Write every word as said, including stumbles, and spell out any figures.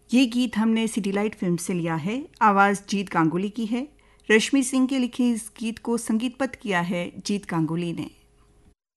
ये गीत हमने सिटी लाइट फिल्म से लिया है। आवाज़ जीत गांगुली की है। रश्मि सिंह के लिखे इस गीत को संगीतबद्ध किया है जीत गांगुली ने।